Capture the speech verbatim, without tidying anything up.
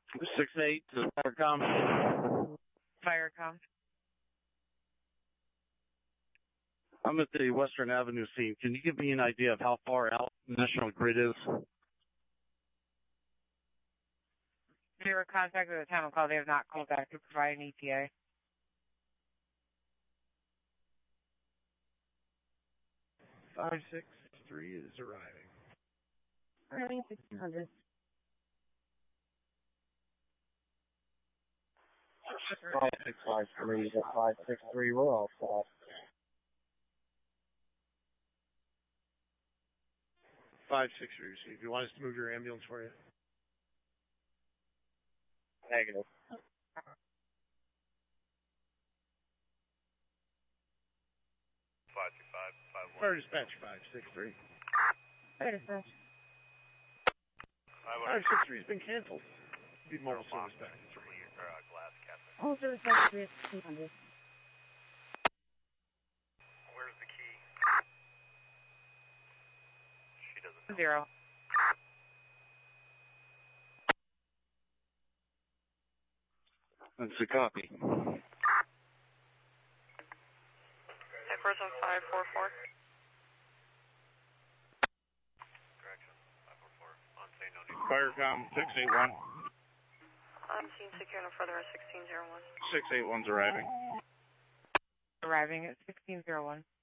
six eight to Firecom. Firecom. I'm at the Western Avenue scene. Can you give me an idea of how far out National Grid is? They were contacted at the time of call. They have not called back to provide an E T A. five six three is arriving. Arriving sixteen hundred. five six five three to five six three, we're all set. five six three received. You want us to move your ambulance for you? Negative. five two five, five one. Fire dispatch five six three. Fire dispatch. five six three has been canceled. Need more service back to three. Or, uh, glass captain. All service back to three at sixteen hundred. Where's the key? She doesn't know. Zero. That's a copy. Hey, person five four four. Correction. five four four. On scene, no need. Firecom six eight one. I'm seeing secure no further at sixteen zero one. six eight one's arriving. Arriving at sixteen zero one.